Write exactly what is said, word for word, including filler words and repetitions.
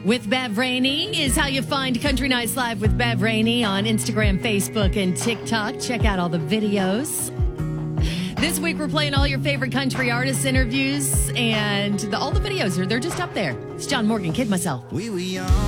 with Bev Rainey is how you find Country Nights Live with Bev Rainey on Instagram, Facebook, and TikTok. Check out all the videos. This week, we're playing all your favorite country artist interviews, and the, all the videos, are they're just up there. It's John Morgan, Kid Myself. We were young.